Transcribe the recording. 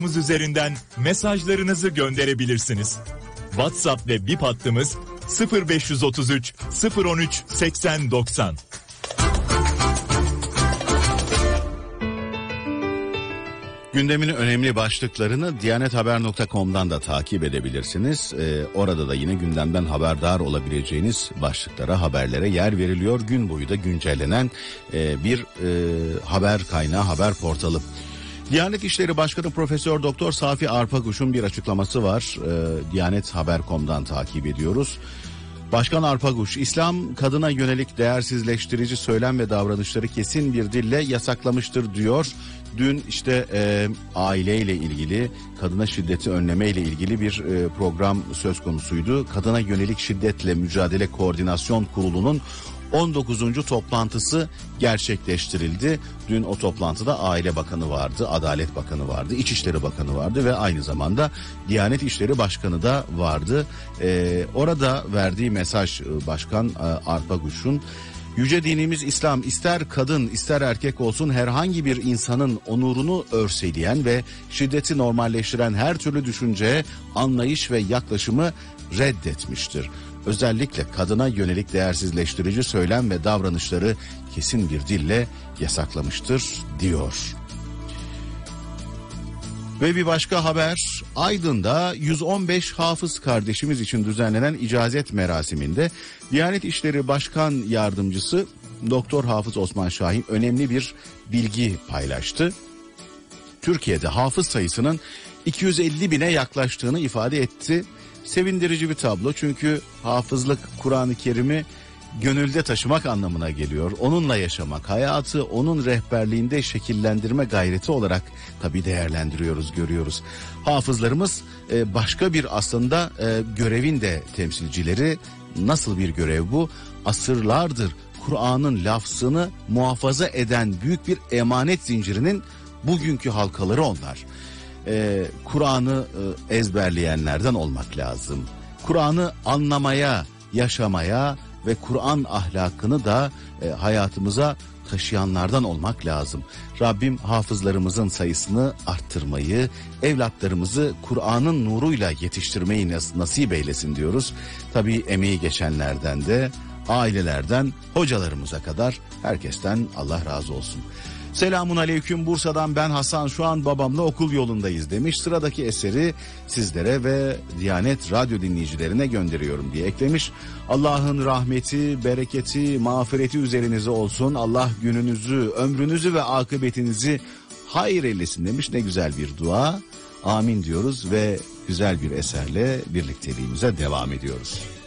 üzerinden mesajlarınızı gönderebilirsiniz. WhatsApp ve bip hattımız 0533 013 80 90. Gündemin önemli başlıklarını diyanethaber.com'dan da takip edebilirsiniz. Orada da yine gündemden haberdar olabileceğiniz başlıklara, haberlere yer veriliyor. Gün boyu da güncellenen bir haber kaynağı, haber portalı. Diyanet İşleri Başkanı Profesör Doktor Safi Arpakuş'un bir açıklaması var. Diyanethaber.com'dan takip ediyoruz. Başkan Arpakuş, İslam kadına yönelik değersizleştirici söylem ve davranışları kesin bir dille yasaklamıştır diyor. Dün işte aileyle ilgili, kadına şiddeti önleme ile ilgili bir program söz konusuydu. Kadına yönelik şiddetle mücadele koordinasyon kurulunun 19. toplantısı gerçekleştirildi. Dün o toplantıda Aile Bakanı vardı, Adalet Bakanı vardı, İçişleri Bakanı vardı ve aynı zamanda Diyanet İşleri Başkanı da vardı. Orada verdiği mesaj Başkan Arpakuş'un, yüce dinimiz İslam ister kadın ister erkek olsun herhangi bir insanın onurunu örseleyen ve şiddeti normalleştiren her türlü düşünce, anlayış ve yaklaşımı reddetmiştir. Özellikle kadına yönelik değersizleştirici söylem ve davranışları kesin bir dille yasaklamıştır diyor. Ve bir başka haber, Aydın'da 115 hafız kardeşimiz için düzenlenen icazet merasiminde Diyanet İşleri Başkan Yardımcısı Doktor Hafız Osman Şahin önemli bir bilgi paylaştı. Türkiye'de hafız sayısının 250 bine yaklaştığını ifade etti. Sevindirici bir tablo, çünkü hafızlık Kur'an-ı Kerim'i gönülde taşımak anlamına geliyor. Onunla yaşamak, hayatı onun rehberliğinde şekillendirme gayreti olarak tabii değerlendiriyoruz, görüyoruz. Hafızlarımız başka bir aslında görevin de temsilcileri. Nasıl bir görev bu? Asırlardır Kur'an'ın lafzını muhafaza eden büyük bir emanet zincirinin bugünkü halkaları onlar. Kur'an'ı ezberleyenlerden olmak lazım. Kur'an'ı anlamaya, yaşamaya ve Kur'an ahlakını da hayatımıza taşıyanlardan olmak lazım. Rabbim hafızlarımızın sayısını arttırmayı, evlatlarımızı Kur'an'ın nuruyla yetiştirmeyi nasip eylesin diyoruz. Tabii emeği geçenlerden de, ailelerden, hocalarımıza kadar herkesten Allah razı olsun. Selamun aleyküm, Bursa'dan ben Hasan, şu an babamla okul yolundayız demiş. Sıradaki eseri sizlere ve Diyanet Radyo dinleyicilerine gönderiyorum diye eklemiş. Allah'ın rahmeti, bereketi, mağfireti üzerinize olsun. Allah gününüzü, ömrünüzü ve akıbetinizi hayır eylesin demiş. Ne güzel bir dua. Amin diyoruz ve güzel bir eserle birlikteliğimize devam ediyoruz.